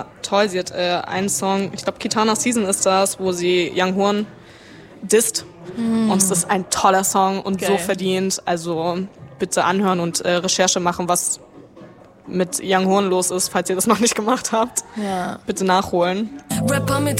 mega toll. Sie hat einen Song, ich glaube Kitana Season ist das, wo sie Young Horn disst. Und es ist ein toller Song und so verdient. Also bitte anhören und Recherche machen, was mit Young Horn los ist, falls ihr das noch nicht gemacht habt. Ja. Bitte nachholen. Rapper mit